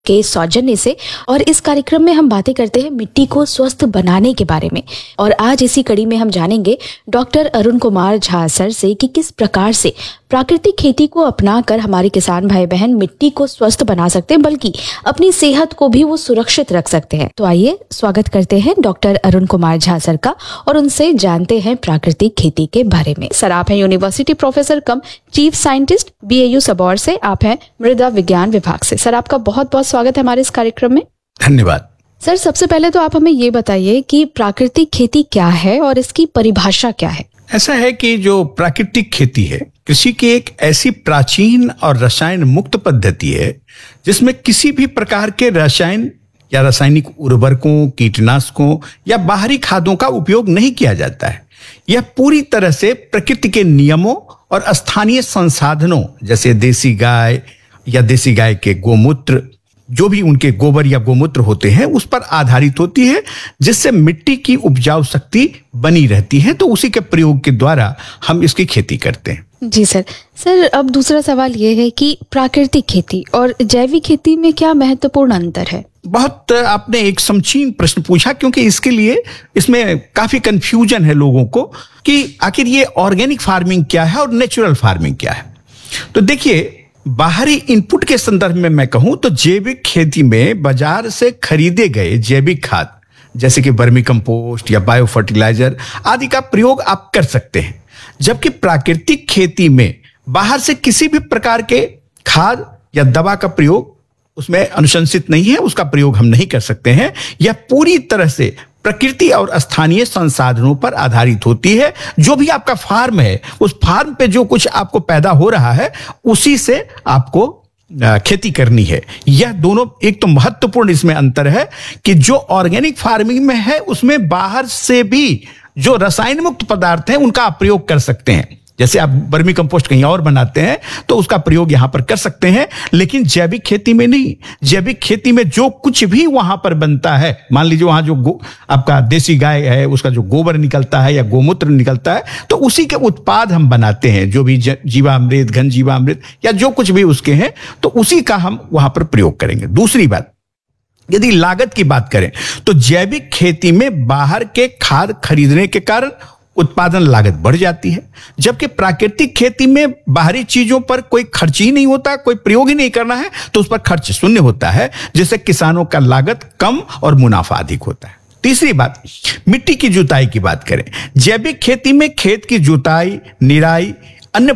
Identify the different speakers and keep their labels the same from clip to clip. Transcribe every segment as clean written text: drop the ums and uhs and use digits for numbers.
Speaker 1: के सौजन्य से। और इस कार्यक्रम में हम बातें करते हैं मिट्टी को स्वस्थ बनाने के बारे में। और आज इसी कड़ी में हम जानेंगे डॉक्टर अरुण कुमार झा सर से कि किस प्रकार से प्राकृतिक खेती को अपनाकर हमारे किसान भाई बहन मिट्टी को स्वस्थ बना सकते हैं, बल्कि अपनी सेहत को भी वो सुरक्षित रख सकते हैं। तो आइए स्वागत करते हैं डॉक्टर अरुण कुमार झा सर का और उनसे जानते हैं प्राकृतिक खेती के बारे में। सर, आप हैं यूनिवर्सिटी प्रोफेसर कम चीफ साइंटिस्ट BAU सबौर से, आप हैं मृदा विज्ञान विभाग से। सर, आपका बहुत बहुत स्वागत है हमारे इस कार्यक्रम में।
Speaker 2: धन्यवाद।
Speaker 1: सर, सबसे पहले तो आप हमें ये बताइए कि प्राकृतिक खेती क्या है और इसकी परिभाषा क्या है।
Speaker 2: ऐसा है कि जो प्राकृतिक खेती है कृषि की एक ऐसी प्राचीन और रसायन मुक्त पद्धति है जिसमें किसी भी प्रकार के रसायन या रासायनिक उर्वरकों, कीटनाशकों या बाहरी खादों का उपयोग नहीं किया जाता है। यह पूरी तरह से प्रकृति के नियमों और स्थानीय संसाधनों जैसे देसी गाय या देसी गाय के गोमूत्र, जो भी उनके गोबर या गोमूत्र होते हैं, उस पर आधारित होती है, जिससे मिट्टी की उपजाऊ शक्ति बनी रहती है। तो उसी के प्रयोग के द्वारा हम इसकी खेती करते हैं।
Speaker 1: जी सर। सर, अब दूसरा सवाल ये है कि प्राकृतिक खेती और जैविक खेती में क्या महत्वपूर्ण अंतर है।
Speaker 2: बहुत आपने एक समीचीन प्रश्न पूछा, क्योंकि इसके लिए इसमें काफी कंफ्यूजन है लोगों को कि आखिर ये ऑर्गेनिक फार्मिंग क्या है और नेचुरल फार्मिंग क्या है। तो देखिए, बाहरी इनपुट के संदर्भ में मैं कहूं तो जैविक खेती में बाजार से खरीदे गए जैविक खाद जैसे कि वर्मी कंपोस्ट या बायो फर्टिलाइजर आदि का प्रयोग आप कर सकते हैं, जबकि प्राकृतिक खेती में बाहर से किसी भी प्रकार के खाद या दवा का प्रयोग उसमें अनुशंसित नहीं है, उसका प्रयोग हम नहीं कर सकते हैं। यह पूरी तरह से प्रकृति और स्थानीय संसाधनों पर आधारित होती है। जो भी आपका फार्म है, उस फार्म पे जो कुछ आपको पैदा हो रहा है उसी से आपको खेती करनी है। यह दोनों एक तो महत्वपूर्ण इसमें अंतर है कि जो ऑर्गेनिक फार्मिंग में है उसमें बाहर से भी जो रसायन मुक्त पदार्थ हैं उनका आप प्रयोग कर सकते हैं। जैसे आप वर्मी कंपोस्ट कहीं और बनाते हैं तो उसका प्रयोग यहां पर कर सकते हैं, लेकिन जैविक खेती में नहीं। जैविक खेती में जो कुछ भी वहां पर बनता है, मान लीजिए वहां जो आपका देसी गाय है उसका जो गोबर निकलता है या गोमूत्र निकलता है, तो उसी के उत्पाद हम बनाते हैं। जो भी जीवामृत, घन जीवामृत या जो कुछ भी उसके हैं, तो उसी का हम वहां पर प्रयोग करेंगे। दूसरी बात, यदि लागत की बात करें तो जैविक खेती में बाहर के खाद खरीदने के कारण उत्पादन लागत बढ़ जाती है, जबकि प्राकृतिक खेती में बाहरी चीजों पर कोई खर्च ही नहीं होता, कोई प्रयोग ही नहीं करना है, तो उस पर खर्च शून्य होता है, जिससे किसानों का लागत कम और मुनाफा अधिक होता है। तीसरी बात, मिट्टी की जुताई की बात करें। जैविक खेती में खेत की जुताई, निराई, अन्य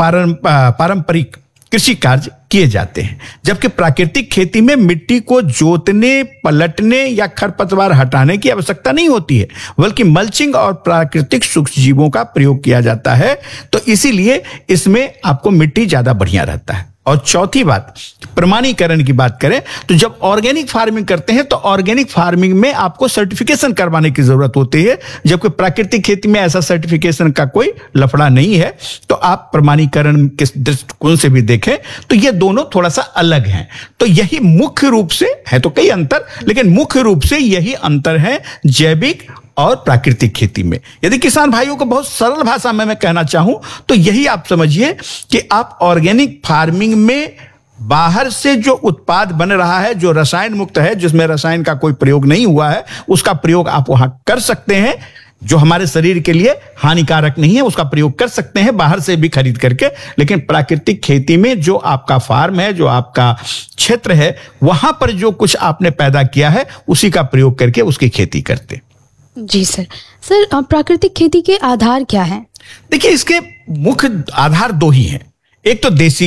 Speaker 2: पारंपरिक कृषि कार्य किए जाते हैं, जबकि प्राकृतिक खेती में मिट्टी को जोतने, पलटने या खरपतवार हटाने की आवश्यकता नहीं होती है, बल्कि मल्चिंग और प्राकृतिक सूक्ष्म जीवों का प्रयोग किया जाता है। तो इसीलिए इसमें आपको मिट्टी ज्यादा बढ़िया रहता है। और चौथी बात, प्रमाणीकरण की बात करें तो जब ऑर्गेनिक फार्मिंग करते हैं तो ऑर्गेनिक फार्मिंग में आपको सर्टिफिकेशन करवाने की जरूरत होती है, जबकि प्राकृतिक खेती में ऐसा सर्टिफिकेशन का कोई लफड़ा नहीं है। तो आप प्रमाणीकरण के दृष्टिकोण से भी देखें तो ये दोनों थोड़ा सा अलग हैं। तो यही मुख्य रूप से है, तो कई अंतर, लेकिन मुख्य रूप से यही अंतर है जैविक और प्राकृतिक खेती में। यदि किसान भाइयों को बहुत सरल भाषा में मैं कहना चाहूं तो यही आप समझिए कि आप ऑर्गेनिक फार्मिंग में बाहर से जो उत्पाद बन रहा है, जो रसायन मुक्त है, जिसमें रसायन का कोई प्रयोग नहीं हुआ है, उसका प्रयोग आप वहां कर सकते हैं। जो हमारे शरीर के लिए हानिकारक नहीं है उसका प्रयोग कर सकते हैं बाहर से भी खरीद करके। लेकिन प्राकृतिक खेती में जो आपका फार्म है, जो आपका क्षेत्र है, वहां पर जो कुछ आपने पैदा किया है उसी का प्रयोग करके उसकी खेती करते।
Speaker 1: जी सर। सर, प्राकृतिक खेती के आधार क्या हैं?
Speaker 2: देखिए, इसके मुख्य आधार दो ही हैं। एक तो देसी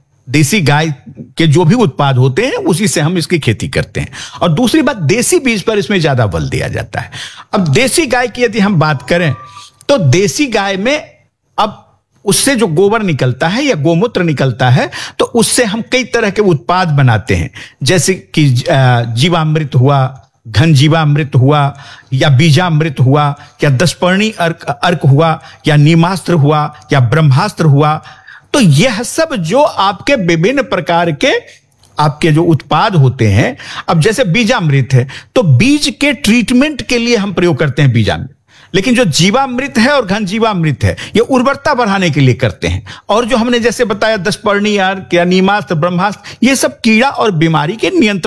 Speaker 2: गाय के जो भी उत्पाद होते हैं उसी से हम इसकी खेती करते हैं, और दूसरी बात, देसी बीज पर इसमें ज्यादा बल दिया जाता है। अब देसी गाय की यदि हम बात करें तो देसी गाय में अब उससे जो गोबर निकलता है या गोमूत्र निकलता है, तो उससे हम कई तरह के उत्पाद बनाते हैं, जैसे कि जीवामृत हुआ, घन जीवामृत हुआ, या बीजामृत हुआ, या दशपर्णी अर्क हुआ, या नीमास्त्र हुआ, या ब्रह्मास्त्र हुआ। तो यह सब जो आपके विभिन्न प्रकार के आपके जो उत्पाद होते हैं, अब जैसे बीजामृत है तो बीज के ट्रीटमेंट के लिए हम प्रयोग करते हैं बीजामृत। लेकिन जो जीवामृत है और घन जीवामृत है ये उर्वरता बढ़ाने के लिए करते हैं। और जो हमने जैसे बताया 10 पर्णी या नीमास्त्र, ब्रह्मास्त्र, ये सब कीड़ा और बीमारी के नियंत्रण